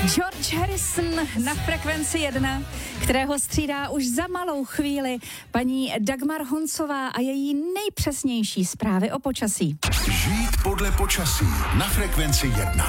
George Harrison na frekvenci 1, kterého střídá už za malou chvíli paní Dagmar Honcová a její nejpřesnější zprávy o počasí. Žít podle počasí na frekvenci 1.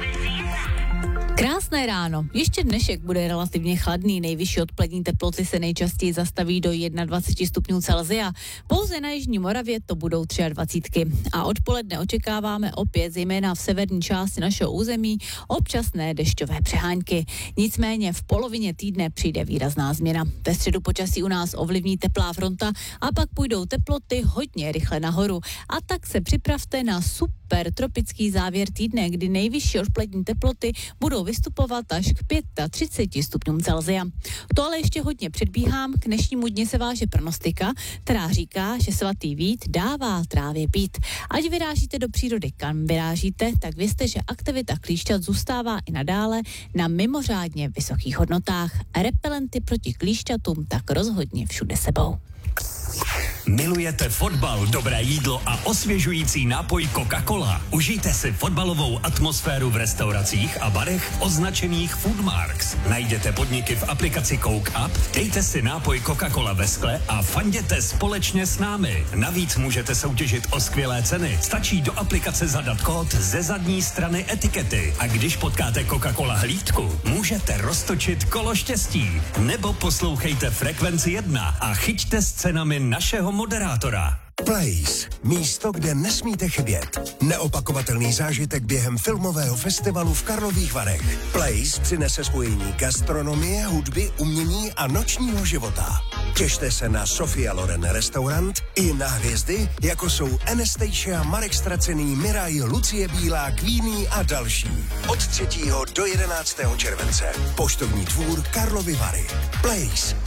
Krásné ráno. Ještě dnešek bude relativně chladný. Nejvyšší odpolední teploty se nejčastěji zastaví do 21 stupňů Celsia. Pouze na jižní Moravě to budou 23. A odpoledne očekáváme opět, zejména v severní části našeho území, občasné dešťové přehánky. Nicméně v polovině týdne přijde výrazná změna. Ve středu počasí u nás ovlivní teplá fronta a pak půjdou teploty hodně rychle nahoru. A tak se připravte na super tropický závěr týdne, kdy nejvyšší odpolední teploty budou vystupovat až k 35 stupňům Celsia. To ale ještě hodně předbíhám, k dnešnímu dni se váže pronostika, která říká, že svatý Vít dává trávě pít. Ať vyrážíte do přírody, kam vyrážíte, tak vězte, že aktivita klíšťat zůstává i nadále na mimořádně vysokých hodnotách. Repelenty proti klíšťatům tak rozhodně všude sebou. Milujete fotbal, dobré jídlo a osvěžující nápoj Coca-Cola? Užijte si fotbalovou atmosféru v restauracích a barech označených Foodmarks. Najděte podniky v aplikaci Coke Up, dejte si nápoj Coca-Cola ve skle a fanděte společně s námi. Navíc můžete soutěžit o skvělé ceny. Stačí do aplikace zadat kód ze zadní strany etikety. A když potkáte Coca-Cola hlídku, můžete roztočit kolo štěstí. Nebo poslouchejte frekvenci 1 a chyťte s cenami našeho moderátora. Place. Místo, kde nesmíte chybět. Neopakovatelný zážitek během filmového festivalu v Karlových Varech. Place přinese spojení gastronomie, hudby, umění a nočního života. Těšte se na Sofia Loren restaurant i na hvězdy, jako jsou Anastasia, Marek Stracený, Miraj, Lucie Bílá, Queenie a další. Od 3. do 11. července. Poštovní dvůr Karlovy Vary. Place.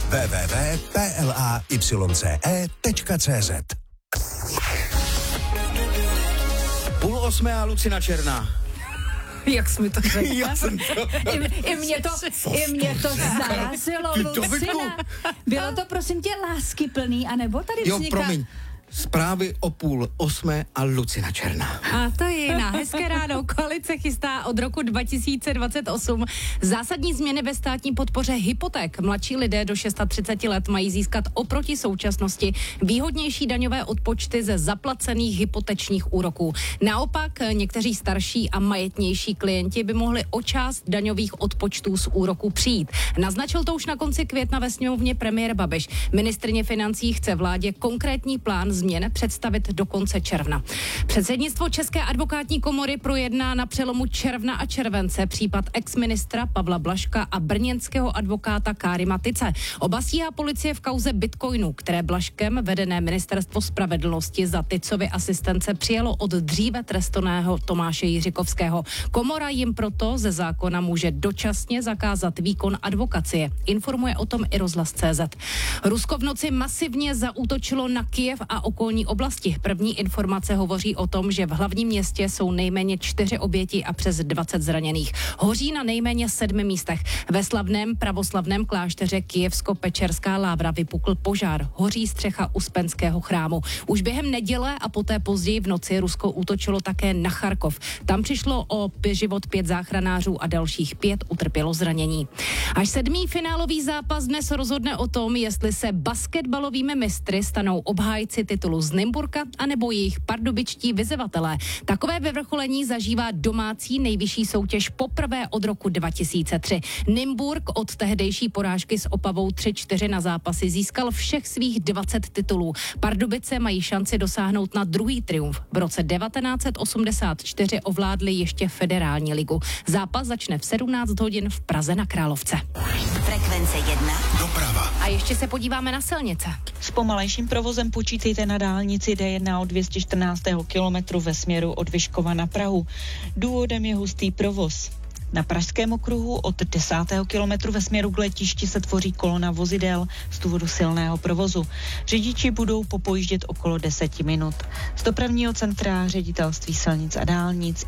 www.playce.cz. 7:30 a Lucina Černá. Jak jsi mi to řekl? Já jsem to... I mě to zarazilo, Lucina. Bylo to, prosím tě, láskyplný, anebo tady vzniká... Jo, promiň. Zprávy o 7:30 a Lucina Černá. A to je jiná. Hezké ráno. Koalice chystá od roku 2028 zásadní změny ve státní podpoře hypoték. Mladší lidé do 36 let mají získat oproti současnosti výhodnější daňové odpočty ze zaplacených hypotečních úroků. Naopak někteří starší a majetnější klienti by mohli o část daňových odpočtů z úroků přijít. Naznačil to už na konci května ve sněmovně premiér Babiš. Ministryně financí chce vládě konkrétní plán změn představit do konce června. Předsednictvo České advokátní komory projedná na přelomu června a července případ exministra Pavla Blažka a brněnského advokáta Kárima Tyce. Oba stíhá policie v kauze bitcoinu, které Blažkem vedené ministerstvo spravedlnosti za Tycovy asistence přijelo od dříve trestaného Tomáše Jiřikovského. Komora jim proto ze zákona může dočasně zakázat výkon advokacie. Informuje o tom i Rozhlas.cz. Rusko v noci masivně zaútočilo na Kyjev a okolní oblasti. První informace hovoří o tom, že v hlavním městě jsou nejméně 4 oběti a přes 20 zraněných. Hoří na nejméně 7 místech. Ve slavném pravoslavném klášteře Kyjevsko-Pečerská Lávra vypukl požár. Hoří střecha Uspenského chrámu. Už během neděle a poté později v noci Rusko útočilo také na Charkov. Tam přišlo o život 5 záchranářů a dalších 5 utrpělo zranění. Až 7. finálový zápas dnes rozhodne o tom, jestli se basketbalovými mistry stanou obhájci titulu z Nymburka anebo jejich pardubičtí vyzývatelé. Takové vyvrcholení zažívá domácí nejvyšší soutěž poprvé od roku 2003. Nymburk od tehdejší porážky s Opavou 3-4 na zápasy získal všech svých 20 titulů. Pardubice mají šanci dosáhnout na druhý triumf. V roce 1984 ovládli ještě federální ligu. Zápas začne v 17 hodin v Praze na Královce. Frekvence 1. Doprava. A ještě se podíváme na silnice. S pomalejším provozem počítejte na dálnici D1 od 214. kilometru ve směru od Vyškova na Prahu. Důvodem je hustý provoz. Na Pražském okruhu od 10. kilometru ve směru k letišti se tvoří kolona vozidel z důvodu silného provozu. Řidiči budou popojíždět okolo 10 minut. Z dopravního centra Ředitelství silnic a dálnic